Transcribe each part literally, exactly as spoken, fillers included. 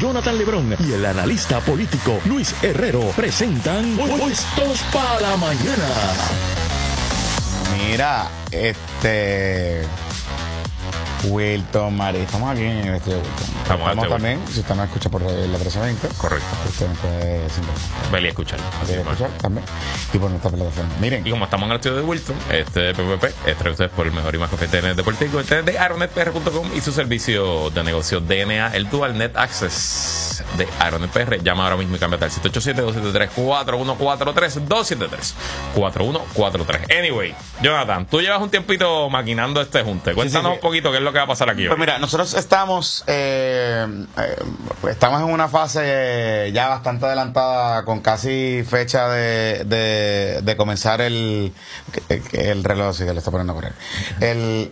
Jonathan Lebrón y el analista político Luis Herrero presentan Puestos para la Mañana. Mira, este... Wilton, Mari, estamos aquí en el estudio de Wilton. Estamos, estamos este también, si usted nos escucha por la trece veinte. Correcto. Usted nos puede simplemente Ven y escucharlo. puede escuchar también. Y por nuestra plataforma. Miren. Y como estamos en el estudio de Wilton, este P P P es traído ustedes por el mejor y más café de Puerto Rico, este de aeronet p r punto com y su servicio de negocio D N A, el Dual Net Access de Aeronet P R. Llama ahora mismo y cámbiate al siete ocho siete, dos siete tres, cuatro uno cuatro tres, dos siete tres, cuatro uno cuatro tres. Anyway, Jonathan, tú llevas un tiempito maquinando este junte. Cuéntanos sí, sí. un poquito qué es lo que va a pasar aquí hoy. Pues mira, nosotros estamos eh, eh, estamos en una fase ya bastante adelantada, con casi fecha de, de, de comenzar el, el, el reloj, sí, que le está poniendo a correr. El,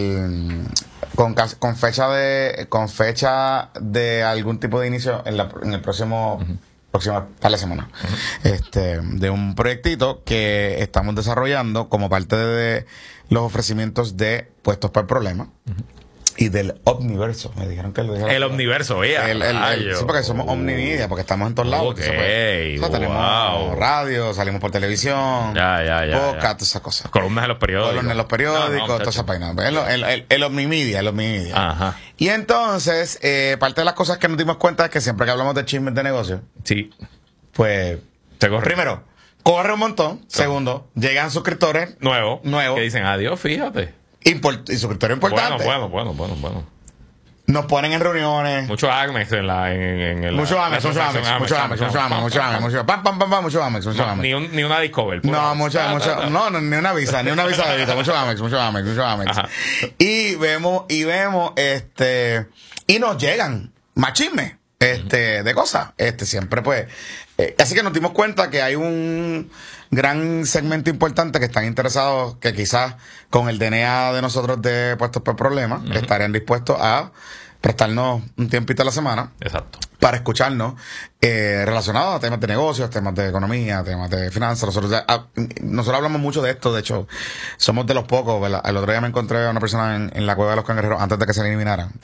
el con, con fecha de con fecha de algún tipo de inicio en, la, en el próximo uh-huh. próxima par de semanas. Uh-huh. Este, de un proyectito que estamos desarrollando como parte de los ofrecimientos de Puestos para el Problema. Uh-huh. Y del Omniverso, me dijeron que lo dijeron. El Omniverso, ya. El, el, el, sí, porque somos Omnimedia, porque estamos en todos lados. Ok, pues, o sea, tenemos wow. radio, salimos por televisión, ya, ya, ya, podcast, ya. todas esas cosas. Columnas en los periódicos. Columnas en los periódicos, no, no, todas esas vainas. El, el, el, el Omnimedia, el Omnimedia. Ajá. Y entonces, eh, parte de las cosas que nos dimos cuenta es que siempre que hablamos de chismes de negocio, sí, pues, se corre. Primero, corre un montón. Corre. Segundo, llegan suscriptores nuevos, nuevos que dicen adiós, fíjate. Import y suscriptores importantes. Bueno, bueno, bueno, bueno, bueno. Nos ponen en reuniones. Mucho Amex en la. En, en, en mucho la, Amex, mucho Amex, mucho Amex, mucho Amex, mucho Amex, mucho Pam, pam, pam, pam, mucho Amex, mucho Amex. Ni, un, ni una Discover. No, mucho, mucho. No, no, ni una visa, ni una visa de visa. Mucho Amex, mucho Amex, mucho Amex. Ajá. Y vemos, y vemos, este. Y nos llegan más chismes, este, uh-huh. de cosas. Este, siempre, pues. Eh, así que nos dimos cuenta que hay un gran segmento importante que están interesados, que quizás con el D N A de nosotros de Puestos por Problemas, uh-huh. estarían dispuestos a prestarnos un tiempito a la semana. Exacto. Para escucharnos eh, relacionados a temas de negocios, temas de economía, temas de finanzas. Nosotros, a, nosotros hablamos mucho de esto. De hecho, somos de los pocos, ¿verdad? El otro día me encontré a una persona en, en la Cueva de los Cangrejeros antes de que se eliminaran,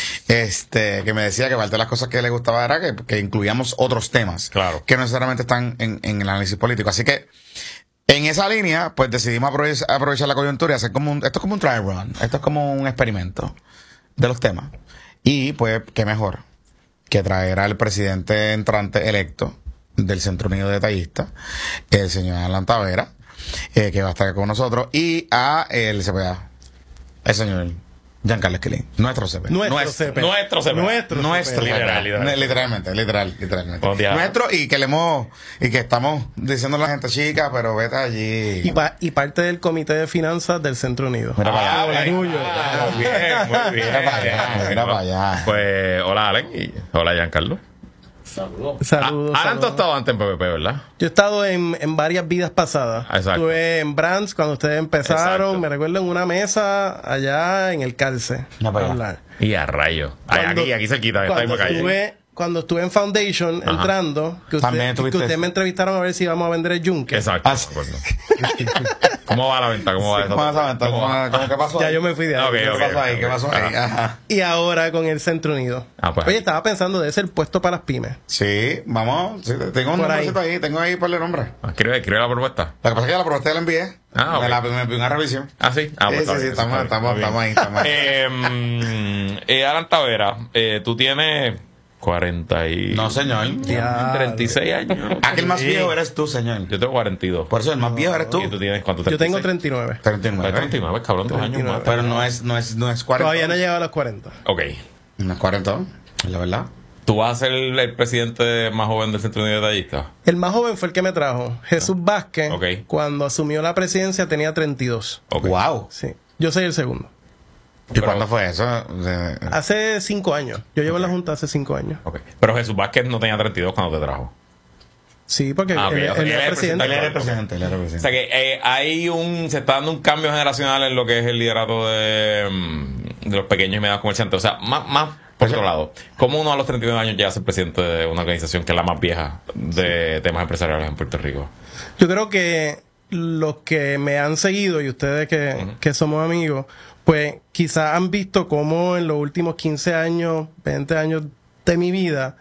este, que me decía que parte de las cosas que le gustaba era que, que incluíamos otros temas, claro, que no necesariamente están en, en el análisis político. Así que en esa línea, pues decidimos aprovechar, aprovechar la coyuntura y hacer como un, esto es como un try run, esto es como un experimento de los temas. Y pues, qué mejor que traer al presidente entrante electo del Centro Unido de Detallistas, el señor Alan Tavera, eh, que va a estar con nosotros, y a el C P A, el señor Giancarlo Esquilín, nuestro C P A. Nuestro, nuestro C P A. Nuestro C P A. Nuestro, nuestro C P A. Literal, literal. Literalmente, literal, literalmente. Nuestro, y que le hemos, y que estamos diciendo a la gente, chica, pero vete allí. Y, pa, y parte del Comité de Finanzas del Centro Unido. Mira ah, para allá. Muy bien, muy bien. Mira para allá, mira para allá. Pues, hola, Allen, y hola, Giancarlo. Saludos. Saludos. Alan, tú has estado antes en P P P, ¿verdad? Yo he estado en, en varias vidas pasadas. Exacto. Estuve en Brands cuando ustedes empezaron. Exacto. Me recuerdo en una mesa allá en el Calce. No, para allá. Y a rayo. Cuando, aquí, aquí cerquita. Cuando estuve, cuando estuve en Foundation, ajá, entrando, que, usted, que ustedes me entrevistaron a ver si íbamos a vender el yunque. Exacto. Ah, ¿Cómo va la venta? ¿Cómo va sí, eso? ¿Cómo va esa venta? ¿Cómo, ¿Cómo, ¿Cómo, ¿Qué pasó ya ahí? yo me fui de ahí. Okay, ¿Qué okay, pasó ahí? okay, ¿Qué pasó okay. ahí? Ajá. Y ahora con el Centro Unido. Ah, pues. Oye, estaba pensando de ser puesto para las pymes. Sí, vamos. Sí, tengo un nombrecito ahí. Tengo ahí para el nombre. Escribe, escribe la propuesta. Lo que pasa es que la propuesta la envié. Ah, okay. Me la me pidió una revisión. Ah, sí. Ah, pues sí, sí, sí, estamos, estamos, estamos ahí. Estamos ahí. eh, eh, Alan Tavera, eh, tú tienes cuarenta y... No, señor. Ya, treinta y seis años. Ah, que el más sí. viejo eres tú, señor. Yo tengo cuarenta y dos. Por eso el más viejo eres tú. ¿Y tú tienes cuánto? Yo tengo treinta y nueve. treinta y nueve. treinta y nueve, cabrón, dos años más. Pero no es, no es, no es cuarenta. Todavía no he llegado a los cuarenta. Ok. No es cuarenta, es la verdad. ¿Tú vas a ser el, el presidente más joven del Centro Unido de Detallistas? El más joven fue el que me trajo, Jesús Vázquez. Okay. Cuando asumió la presidencia tenía treinta y dos. Okay. Wow. Sí. Yo soy el segundo. ¿Y Pero, cuándo fue eso? Hace cinco años. Yo llevo okay. en la Junta hace cinco años. Okay. Pero Jesús Vázquez no tenía treinta y dos cuando te trajo. Sí, porque ah, okay. él, o sea, él, él, era presidente. Él era el presidente. Él era el presidente. O sea que eh, hay un... Se está dando un cambio generacional en lo que es el liderato de, de los pequeños y medianos comerciantes. O sea, más... más por otro lado, ¿cómo uno a los treinta y nueve años llega a ser presidente de una organización que es la más vieja de sí. temas empresariales en Puerto Rico? Yo creo que los que me han seguido y ustedes que, uh-huh. que somos amigos, pues quizás han visto cómo en los últimos quince años, veinte años de mi vida,